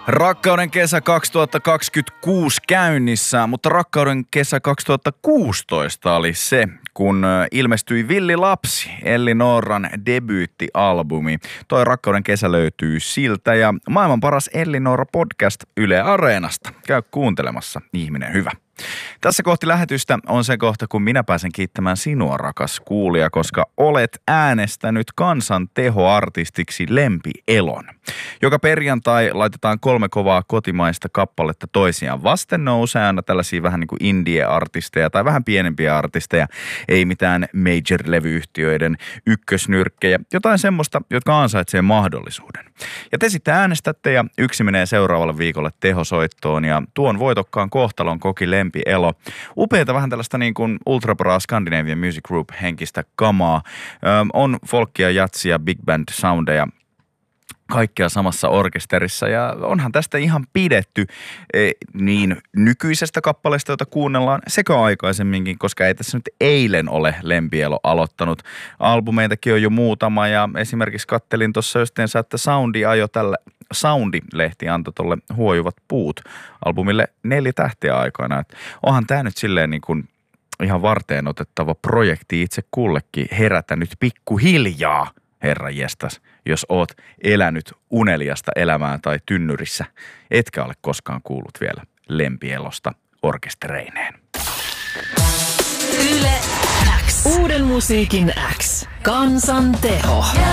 Rakkauden kesä 2026 käynnissä, mutta rakkauden kesä 2016 oli se, kun ilmestyi Villi lapsi, Elli Norran debyyttialbumi. Toi Rakkauden kesä löytyy siltä ja maailman paras Elli Norra podcast Yle Areenasta. Käy kuuntelemassa, ihminen hyvä. Tässä kohti lähetystä on se kohta, kun minä pääsen kiittämään sinua, rakas kuulija, koska olet äänestänyt kansan tehoartistiksi Lempi Elon. Joka perjantai laitetaan 3 kovaa kotimaista kappaletta toisiaan vasten. Nousee aina tällaisia vähän niin kuin indie-artisteja tai vähän pienempiä artisteja, ei mitään major-levyyhtiöiden ykkösnyrkkejä, jotain semmoista, jotka ansaitsee mahdollisuuden. Ja te sitten äänestätte ja yksi menee seuraavalle viikolle tehosoittoon ja tuon voitokkaan kohtalon koki Lempi Elo. Upeita vähän tällaista niin kuin Ultra Bra Scandinavian Music Group henkistä kamaa. On folkia, jatsia, big band soundeja, kaikkea samassa orkesterissa ja onhan tästä ihan pidetty niin nykyisestä kappaleesta, jota kuunnellaan, sekä aikaisemminkin, koska ei tässä nyt eilen ole Lempi Elo aloittanut. Albumeitakin on jo muutama ja esimerkiksi kattelin tuossa josteensa, että Soundi-lehti antoi tolle Huojuvat puut albumille 4 tähteä aikana. Et onhan tämä nyt silleen niin kuin ihan varteen otettava projekti itse kullekin herätä nyt pikkuhiljaa, herra jestas, jos oot elänyt uneliasta elämää tai tynnyrissä, etkä ole koskaan kuullut vielä Lempi Elosta orkestereineen. Yle X. Uuden musiikin X. Kansan teho.